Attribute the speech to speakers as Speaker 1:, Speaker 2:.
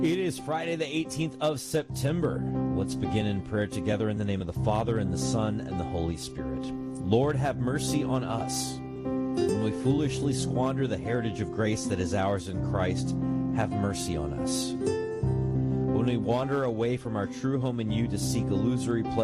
Speaker 1: It is Friday, the 18th of September. Let's begin in prayer together in the name of the Father, and the Son, and the Holy Spirit. Lord, have mercy on us. When we foolishly squander the heritage of grace that is ours in Christ, have mercy on us. When we wander away from our true home in you to seek illusory pleasure,